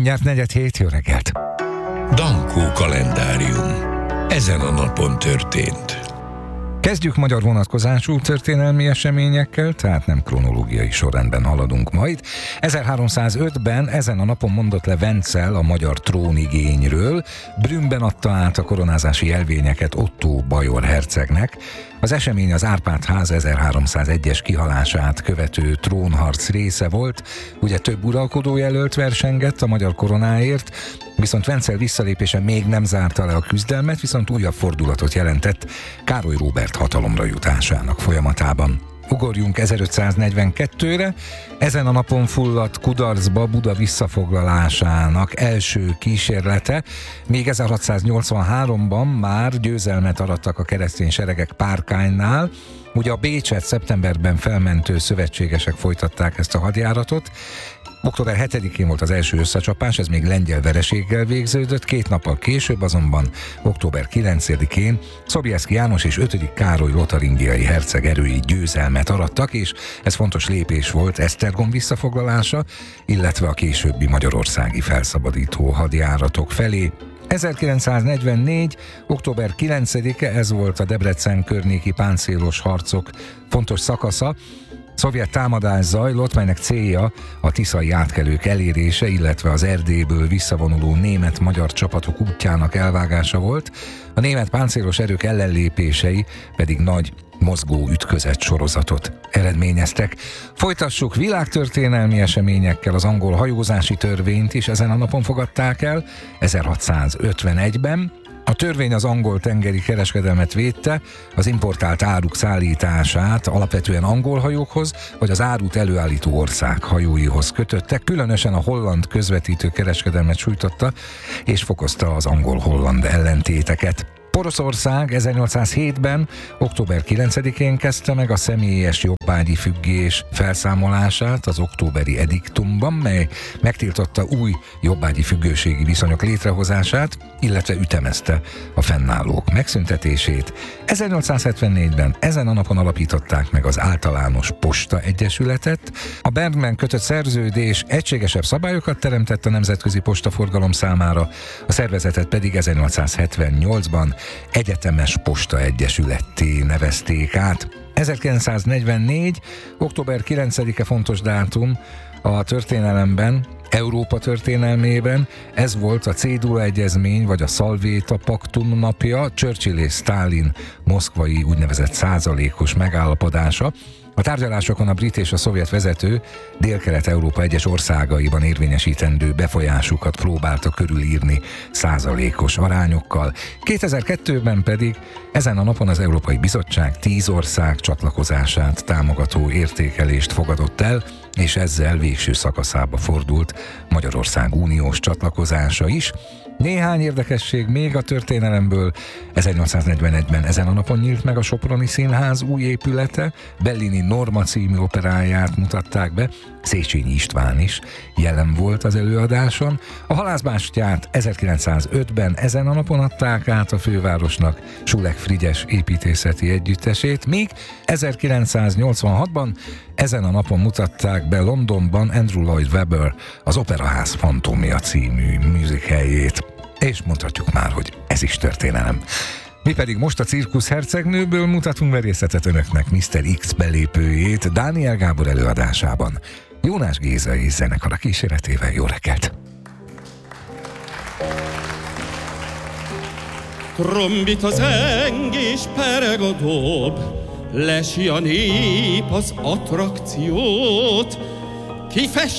Mindjárt 6:45, jó reggelt! Dankó kalendárium. Ezen a napon történt. Kezdjük magyar vonatkozású történelmi eseményekkel, tehát nem kronológiai sorrendben haladunk majd. 1305-ben ezen a napon mondott le Vencel a magyar trónigényről, Brünnben adta át a koronázási jelvényeket Ottó bajor hercegnek. Az esemény az Árpád-ház 1301-es kihalását követő trónharc része volt, ugye több uralkodó jelölt versengett a magyar koronáért, viszont Vencel visszalépése még nem zárta le a küzdelmet, viszont újabb fordulatot jelentett Károly Róbert hatalomra jutásának folyamatában. Ugorjunk 1542-re, ezen a napon fulladt kudarcba Buda visszafoglalásának első kísérlete, még 1683-ban már győzelmet arattak a keresztény seregek Párkánynál. Ugye a Bécset szeptemberben felmentő szövetségesek folytatták ezt a hadjáratot. Október 7-én volt az első összecsapás, ez még lengyel vereséggel végződött, 2 nappal később azonban, október 9-én Sobieski János és 5. Károly lotaringiai herceg erői győzelmet arattak, és ez fontos lépés volt Esztergom visszafoglalása, illetve a későbbi magyarországi felszabadító hadjáratok felé. 1944. október 9-e, ez volt a Debrecen környéki páncélos harcok fontos szakasza. Szovjet támadás zajlott, melynek célja a tiszai átkelők elérése, illetve az Erdélyből visszavonuló német-magyar csapatok útjának elvágása volt. A német páncélos erők ellenlépései pedig nagy mozgó ütközet sorozatot eredményeztek. Folytassuk világtörténelmi eseményekkel. Az angol hajózási törvényt is ezen a napon fogadták el, 1651-ben. A törvény az angol tengeri kereskedelmet védte, az importált áruk szállítását alapvetően angol hajókhoz, vagy az árut előállító ország hajóihoz kötöttek, különösen a holland közvetítő kereskedelmet sújtotta, és fokozta az angol-holland ellentéteket. Poroszország 1807-ben, október 9-én kezdte meg a személyes jobbágyi függés felszámolását az októberi ediktumban, mely megtiltotta új jobbágyi függőségi viszonyok létrehozását, illetve ütemezte a fennállók megszüntetését. 1874-ben ezen a napon alapították meg az Általános Posta Egyesületet. A Bernben kötött szerződés egységesebb szabályokat teremtett a nemzetközi postaforgalom számára, a szervezetet pedig 1878-ban Egyetemes Posta Egyesületté nevezték át. 1944. október 9-e fontos dátum a történelemben, Európa történelmében. Ez volt a Cédula Egyezmény, vagy a Szalvéta Paktum napja, Churchill és Stalin moszkvai úgynevezett százalékos megállapodása. A tárgyalásokon a brit és a szovjet vezető Dél-Kelet-Európa egyes országaiban érvényesítendő befolyásukat próbálta körülírni százalékos arányokkal. 2002-ben pedig ezen a napon az Európai Bizottság 10 ország csatlakozását támogató értékelést fogadott el, és ezzel végső szakaszába fordult Magyarország uniós csatlakozása is. Néhány érdekesség még a történelemből. 1841-ben ezen a napon nyílt meg a Soproni Színház új épülete, Bellini Norma című operáját mutatták be, Széchenyi István is jelen volt az előadáson. A Halászbástyát 1905-ben ezen a napon adták át a fővárosnak, Sulek Frigyes építészeti együttesét, míg 1986-ban ezen a napon mutatták be Londonban Andrew Lloyd Webber az Operaház Fantómia című musicalljét. És mondhatjuk már, hogy ez is történelem. Mi pedig most a Cirkusz hercegnőből mutatunk merészetet önöknek Mr. X belépőjét Dániel Gábor előadásában. Jónás Géza és zenekara kíséretével, jó reggelt! Trombita zeng és pereg a dob, lesi a nép az attrakciót,